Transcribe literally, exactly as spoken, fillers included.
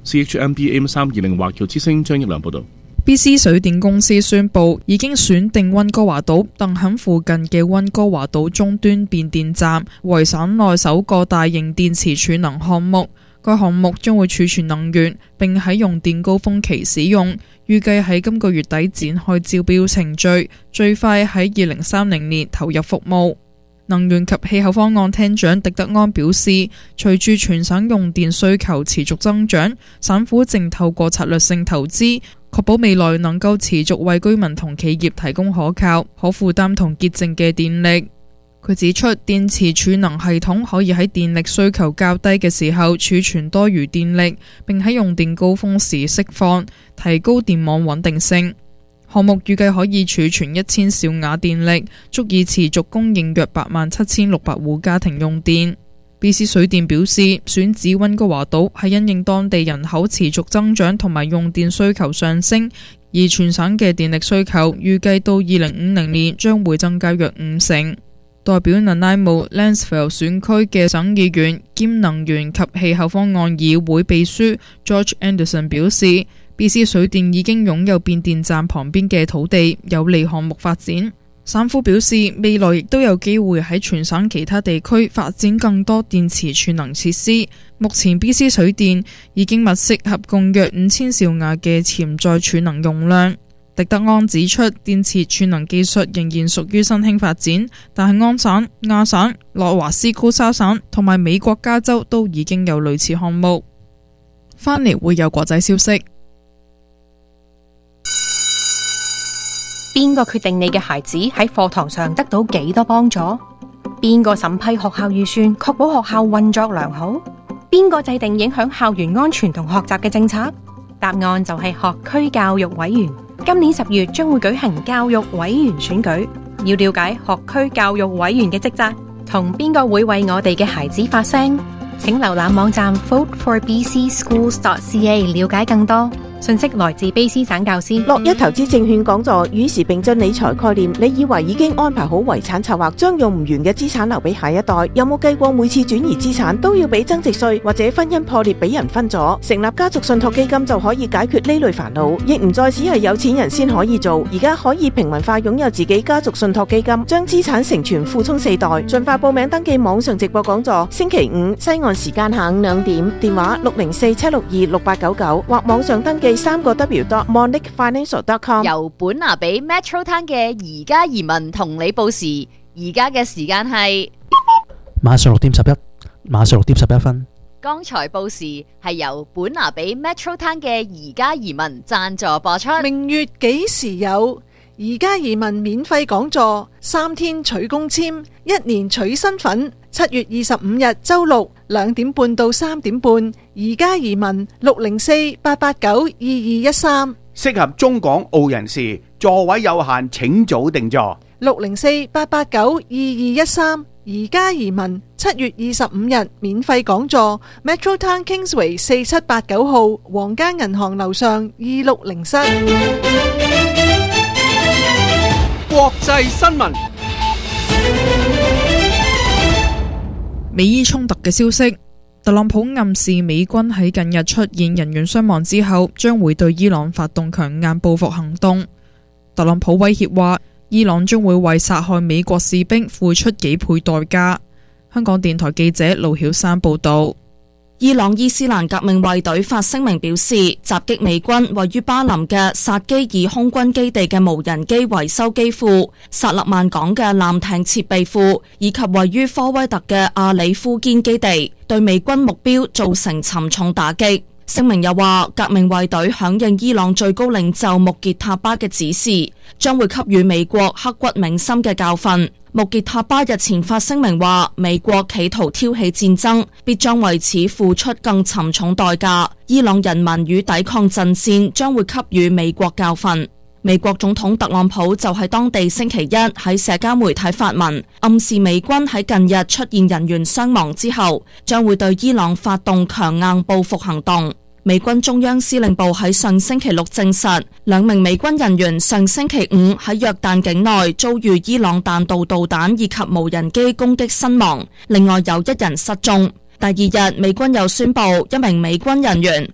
C H M B A 三二零華僑之聲張一良報道。 B C 水電公司宣布已經選定溫哥華島鄧肯附近嘅溫哥華島終端變電站為省內首個大型電池儲能項目。該項目將會儲存能源，並喺用電高峰期使用，預計喺今個月底展開招標程序，最快喺二零三零年投入服務。能源及氣候方案廳長狄德安表示，隨住全省用電需求持續增長，省府正透過策略性投資，確保未來能夠持續為居民同企業提供可靠、可負擔同潔淨嘅電力。佢指出，電池儲能系統可以喺電力需求較低嘅時候儲存多餘電力，並喺用電高峰時釋放，提高電網穩定性。項目預計可以儲存一千兆瓦電力，足以持續供應約八萬七千六百戶家庭用電。B C 水電表示，選址溫哥華島係因應當地人口持續增長同埋用電需求上升，而全省嘅電力需求預計到二零五零年將會增加約五成。代表 Nanaimo Lansville 選區嘅省議員兼能源及氣候方案議會秘書 George Anderson 表示， B C 水電已經擁有變電站旁邊嘅土地，有利項目發展。省府表示，未來亦都有機會喺全省其他地區發展更多電池儲能設施。目前 B C 水電已經物色合共約五千兆瓦嘅潛在儲能容量。狄德安指出，電池儲能技術仍然屬於新興發展，但係安省、亞省、內華斯高沙省同埋美國加州都已經有類似項目。返嚟會有國際消息。 邊個決定你嘅孩子喺課堂上得到幾多幫助？邊個審批學校預算，確保學校運作良好？邊個制定影響校園安全同學習嘅政策？答案就係學區教育委員。今年十月將會舉行教育委員選舉，要了解學區教育委員嘅職責，同邊個會為我哋嘅孩子發聲，請瀏覽網站 vote for b c schools dot c a 了解更多。信息來自卑斯省教師。 樂一投資證券講座與時並進理財概念，你以為已經安排好遺產策劃，將用唔完嘅資產留俾下一代？有冇計過每次轉移資產都要俾增值稅，或者婚姻破裂俾人分咗？成立家族信託基金就可以解決呢類煩惱，亦唔再只係有錢人先可以做，而家可以平民化擁有自己家族信託基金，將資產承傳附充四代。盡快報名登記網上直播講座，星期五西岸時間下午兩點，電話六零四七六二六八九九或網上登記三個 w dot monic financial dot com。 由本拿比 Metro Town 嘅而家移民同你報時，而家嘅時間係晚上六點十一，晚上六點十一分。 剛才報時係由本拿比 Metro Town 嘅而家移民贊助播出。 明月幾時有？而家移民免費講座，三天取公簽，一年取身份。七月二十五日周六兩點半到三點半，而家移民六零四八八九二二一三， 適合中港澳人士，座位有限，請早訂座。 六零四八八九二二一三，而家移民七月二十五日免費講座 ，Metro Town Kingsway 四七八九號皇家銀行樓上二六零室。 國際新聞。 美伊衝突嘅消息，特朗普暗示美軍喺近日出現人員傷亡之後，將會對伊朗發動強硬報復行動。特朗普威脅話，伊朗將會為殺害美國士兵付出幾倍代價。香港電台記者盧曉珊報道。 伊朗伊斯蘭革命衛隊發聲明表示，襲擊美軍位於巴林嘅薩基爾空軍基地嘅無人機維修機庫、薩勒曼港嘅艦艇設備庫以及位於科威特嘅阿里夫堅基地，對美軍目標造成沉重打擊。聲明又話，革命衛隊響應伊朗最高領袖穆傑塔巴嘅指示，將會給予美國刻骨銘心嘅教訓。穆傑塔巴日前發聲明話，美國企圖挑起戰爭，必將為此付出更沉重代價。伊朗人民與抵抗陣線將會給予美國教訓。美國總統特朗普就喺當地星期一喺社交媒體發文，暗示美軍喺近日出現人員傷亡之後，將會對伊朗發動強硬報復行動。美軍中央司令部喺上星期六證實，兩名美軍人員上星期五喺約旦境內遭遇伊朗彈道導彈以及無人機攻擊身亡，另外有一人失蹤。第二日，美軍又宣布一名美軍人員